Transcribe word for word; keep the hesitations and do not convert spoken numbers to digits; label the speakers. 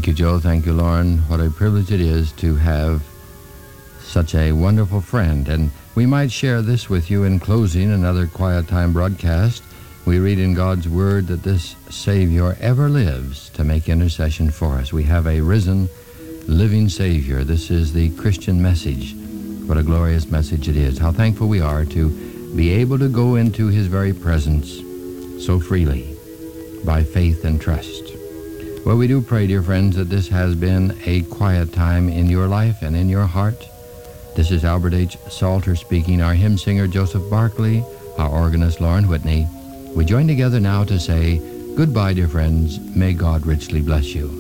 Speaker 1: Thank you, Joe. Thank you, Lauren. What a privilege it is to have such a wonderful friend. And we might share this with you in closing another Quiet Time broadcast. We read in God's Word that this Savior ever lives to make intercession for us. We have a risen, living Savior. This is the Christian message. What a glorious message it is. How thankful we are to be able to go into His very presence so freely by faith and trust. Well, we do pray, dear friends, that this has been a quiet time in your life and in your heart. This is Albert H. Salter speaking, our hymn singer Joseph Barkley, our organist Lauren Whitney. We join together now to say goodbye, dear friends. May God richly bless you.